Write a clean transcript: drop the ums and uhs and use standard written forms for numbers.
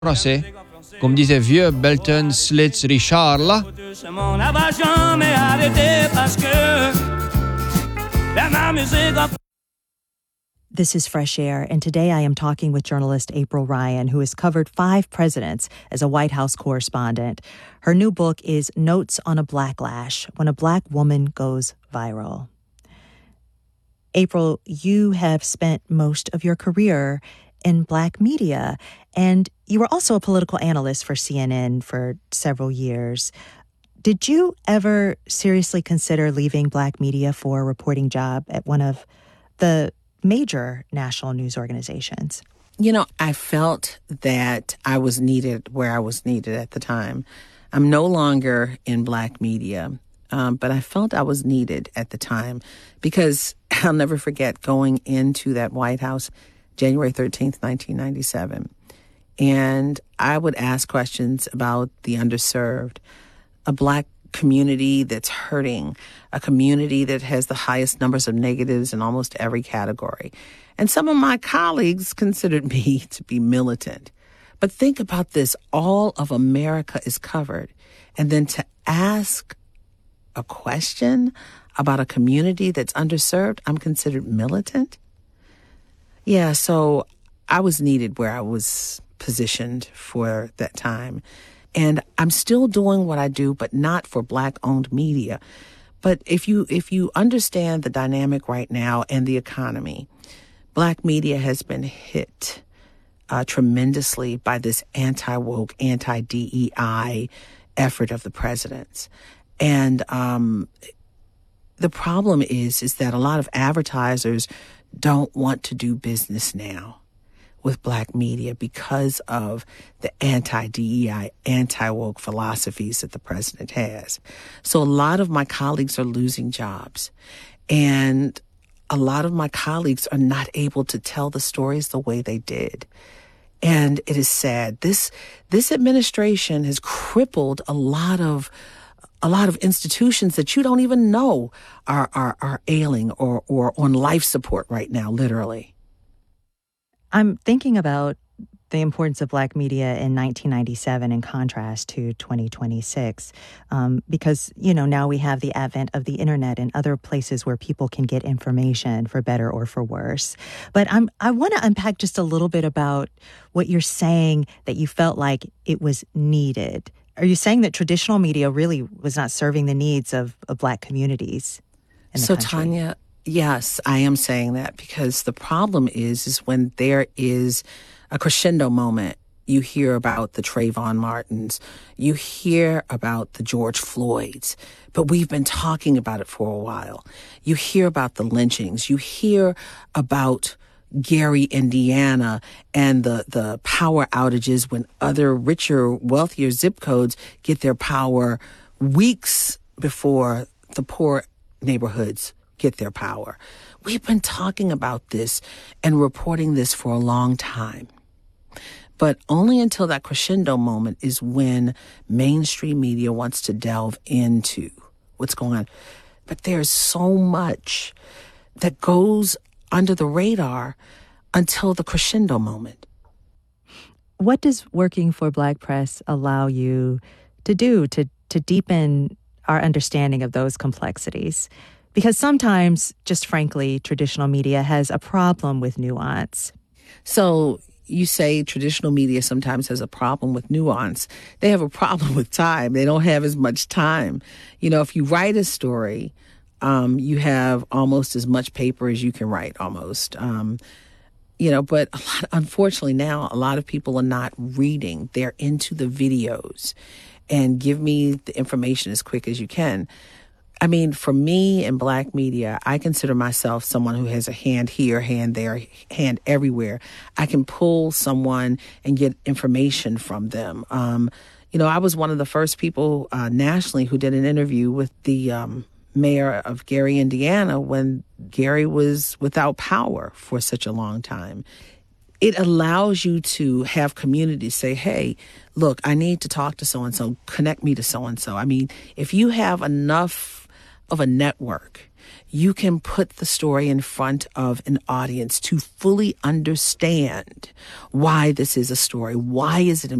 français. Comme disait vieux Belton Slits Richard là. This is Fresh Air, and today I am talking with journalist April Ryan, who has covered 5 presidents as a White House correspondent. Her new book is Notes on a Blacklash: When a Black Woman Goes Viral. April, you have spent most of your career in Black media, and you were also a political analyst for CNN for several years. Did you ever seriously consider leaving Black media for a reporting job at one of the major national news organizations? You know, I felt that I was needed where I was needed at the time. I'm no longer in Black media, but I felt I was needed at the time because I'll never forget going into that White House January 13th, 1997. And I would ask questions about the underserved, a Black community that's hurting, a community that has the highest numbers of negatives in almost every category. And some of my colleagues considered me to be militant. But think about this. All of America is covered. And then to ask a question about a community that's underserved, I'm considered militant? Yeah, so I was needed where I was positioned for that time. And I'm still doing what I do, but not for Black-owned media. But if you understand the dynamic right now and the economy, Black media has been hit tremendously by this anti-woke, anti-DEI effort of the president's. And the problem is that a lot of advertisers don't want to do business now with Black media because of the anti-DEI, anti-woke philosophies that the president has. So a lot of my colleagues are losing jobs. And a lot of my colleagues are not able to tell the stories the way they did. And it is sad. This administration has crippled a lot of institutions that you don't even know are ailing or on life support right now, literally. I'm thinking about the importance of Black media in 1997 in contrast to 2026, because, you know, now we have the advent of the internet and other places where people can get information for better or for worse. But I want to unpack just a little bit about what you're saying, that you felt like it was needed. Are you saying that traditional media really was not serving the needs of Black communities in the country? So, Tanya, yes, I am saying that because the problem is when there is a crescendo moment, you hear about the Trayvon Martins, you hear about the George Floyds, but we've been talking about it for a while. You hear about the lynchings, you hear about Gary, Indiana, and the power outages when other richer, wealthier zip codes get their power weeks before the poor neighborhoods get their power. We've been talking about this and reporting this for a long time. But only until that crescendo moment is when mainstream media wants to delve into what's going on. But there's so much that goes under the radar until the crescendo moment. What does working for Black press allow you to do to deepen our understanding of those complexities? Because sometimes, just frankly, traditional media has a problem with nuance. So you say traditional media sometimes has a problem with nuance. They have a problem with time. They don't have as much time. You know, if you write a story, you have almost as much paper as you can write almost. But unfortunately now, a lot of people are not reading. They're into the videos and give me the information as quick as you can. I mean, for me in Black media, I consider myself someone who has a hand here, hand there, hand everywhere. I can pull someone and get information from them. I was one of the first people nationally who did an interview with the mayor of Gary, Indiana, when Gary was without power for such a long time. It allows you to have communities say, hey, look, I need to talk to so-and-so, connect me to so-and-so. I mean, if you have enough of a network, you can put the story in front of an audience to fully understand why this is a story. Why is it